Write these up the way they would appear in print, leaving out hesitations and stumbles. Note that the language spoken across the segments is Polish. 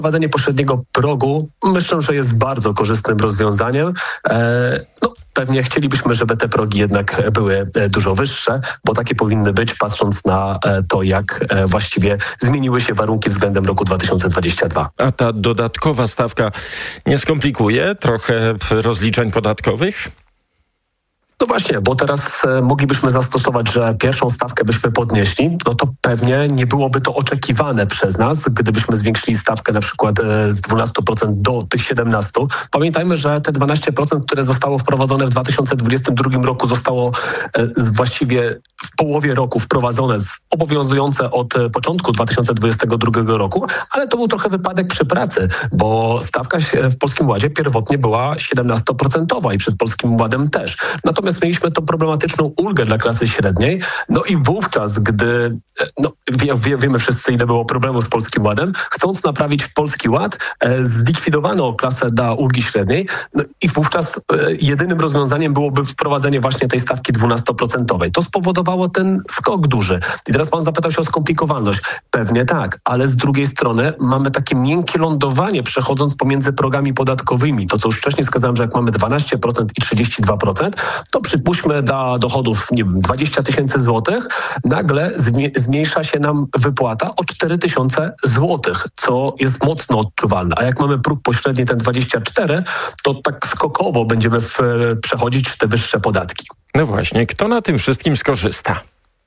Wprowadzenie pośredniego progu myślę, że jest bardzo korzystnym rozwiązaniem. Pewnie chcielibyśmy, żeby te progi jednak były dużo wyższe, bo takie powinny być, patrząc na to, jak właściwie zmieniły się warunki względem roku 2022. A ta dodatkowa stawka nie skomplikuje trochę rozliczeń podatkowych? No właśnie, bo teraz moglibyśmy zastosować, że pierwszą stawkę byśmy podnieśli, no to pewnie nie byłoby to oczekiwane przez nas, gdybyśmy zwiększyli stawkę na przykład z 12% do tych 17%. Pamiętajmy, że te 12%, które zostało wprowadzone w 2022 roku, zostało właściwie w połowie roku wprowadzone, obowiązujące od początku 2022 roku, ale to był trochę wypadek przy pracy, bo stawka w Polskim Ładzie pierwotnie była 17% i przed Polskim Ładem też. Natomiast mieliśmy tą problematyczną ulgę dla klasy średniej, no i wówczas, gdy wiemy wszyscy, ile było problemu z Polskim Ładem, chcąc naprawić Polski Ład, zlikwidowano klasę dla ulgi średniej, no i wówczas jedynym rozwiązaniem byłoby wprowadzenie właśnie tej stawki 12%. To spowodowało ten skok duży. I teraz pan zapytał się o skomplikowalność. Pewnie tak, ale z drugiej strony mamy takie miękkie lądowanie, przechodząc pomiędzy progami podatkowymi. To, co już wcześniej wskazałem, że jak mamy 12% i 32%, to przypuśćmy dla dochodów, 20 tysięcy złotych, nagle zmniejsza się nam wypłata o 4 tysiące złotych, co jest mocno odczuwalne. A jak mamy próg pośredni ten 24, to tak skokowo będziemy przechodzić w te wyższe podatki. No właśnie, kto na tym wszystkim skorzysta?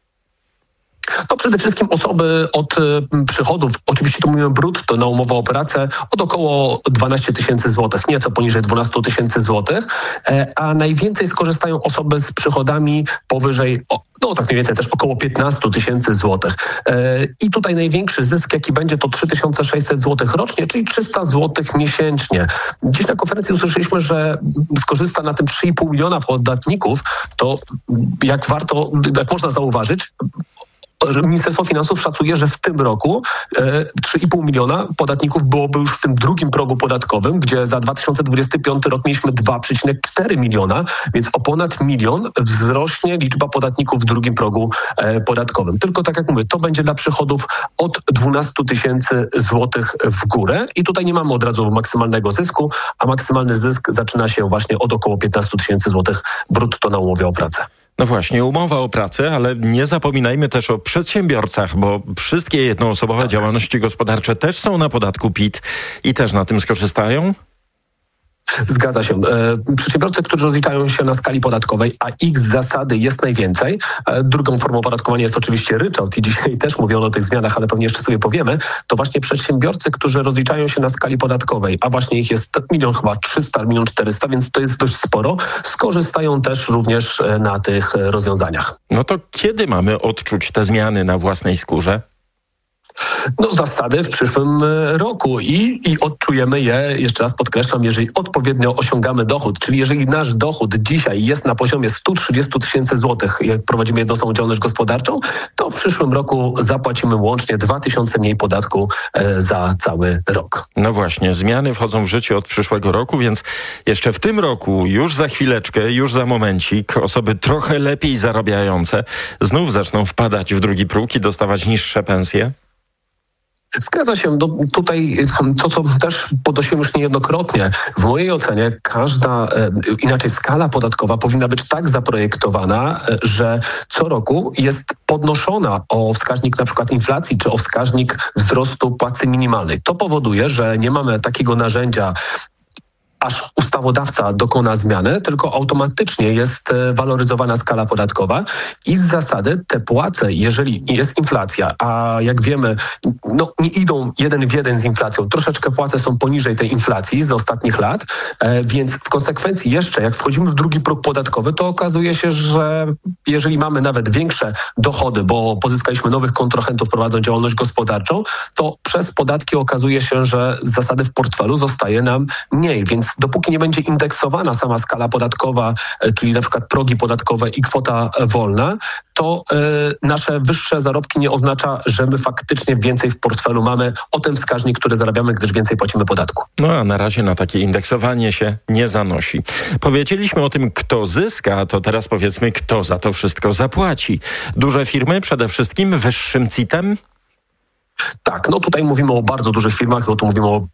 No przede wszystkim osoby od przychodów, oczywiście tu mówimy brutto na umowę o pracę, od około 12 tysięcy złotych, nieco poniżej 12 tysięcy złotych, a najwięcej skorzystają osoby z przychodami powyżej, tak mniej więcej też około 15 tysięcy złotych. I tutaj największy zysk, jaki będzie, to 3600 złotych rocznie, czyli 300 złotych miesięcznie. Dziś na konferencji usłyszeliśmy, że skorzysta na tym 3,5 miliona podatników, to jak można zauważyć, Ministerstwo Finansów szacuje, że w tym roku 3,5 miliona podatników byłoby już w tym drugim progu podatkowym, gdzie za 2025 rok mieliśmy 2,4 miliona, więc o ponad milion wzrośnie liczba podatników w drugim progu podatkowym. Tylko tak jak mówię, to będzie dla przychodów od 12 tysięcy złotych w górę i tutaj nie mamy od razu maksymalnego zysku, a maksymalny zysk zaczyna się właśnie od około 15 tysięcy złotych brutto na umowie o pracę. No właśnie, umowa o pracę, ale nie zapominajmy też o przedsiębiorcach, bo wszystkie jednoosobowe działalności gospodarcze też są na podatku PIT i też na tym skorzystają? Zgadza się. Przedsiębiorcy, którzy rozliczają się na skali podatkowej, a ich z zasady jest najwięcej. Drugą formą opodatkowania jest oczywiście ryczałt i dzisiaj też mówiono o tych zmianach, ale pewnie jeszcze sobie powiemy. To właśnie przedsiębiorcy, którzy rozliczają się na skali podatkowej, a właśnie ich jest 1 400 000, więc to jest dość sporo, skorzystają też również na tych rozwiązaniach. No to kiedy mamy odczuć te zmiany na własnej skórze? Zasady w przyszłym roku i odczujemy je, jeszcze raz podkreślam, jeżeli odpowiednio osiągamy dochód, czyli jeżeli nasz dochód dzisiaj jest na poziomie 130 tysięcy złotych, jak prowadzimy jednoosobową działalność gospodarczą, to w przyszłym roku zapłacimy łącznie 2000 mniej podatku za cały rok. No właśnie, zmiany wchodzą w życie od przyszłego roku, więc jeszcze w tym roku, już za chwileczkę, już za momencik, osoby trochę lepiej zarabiające znów zaczną wpadać w drugi próg i dostawać niższe pensje. Zgadza się. Tutaj to, co też podnosiłem już niejednokrotnie, w mojej ocenie skala podatkowa powinna być tak zaprojektowana, że co roku jest podnoszona o wskaźnik na przykład inflacji, czy o wskaźnik wzrostu płacy minimalnej. To powoduje, że nie mamy takiego narzędzia, aż ustawodawca dokona zmiany, tylko automatycznie jest waloryzowana skala podatkowa i z zasady te płace, jeżeli jest inflacja, a jak wiemy, nie idą jeden w jeden z inflacją, troszeczkę płace są poniżej tej inflacji z ostatnich lat, więc w konsekwencji jeszcze, jak wchodzimy w drugi próg podatkowy, to okazuje się, że jeżeli mamy nawet większe dochody, bo pozyskaliśmy nowych kontrahentów prowadząc działalność gospodarczą, to przez podatki okazuje się, że z zasady w portfelu zostaje nam mniej, więc dopóki nie będzie indeksowana sama skala podatkowa, czyli na przykład progi podatkowe i kwota wolna, to nasze wyższe zarobki nie oznacza, że my faktycznie więcej w portfelu mamy o ten wskaźnik, który zarabiamy, gdyż więcej płacimy podatku. No a na razie na takie indeksowanie się nie zanosi. Powiedzieliśmy o tym, kto zyska, to teraz powiedzmy, kto za to wszystko zapłaci. Duże firmy przede wszystkim wyższym CIT-em? Tak, no tutaj mówimy o bardzo dużych firmach, no tu mówimy o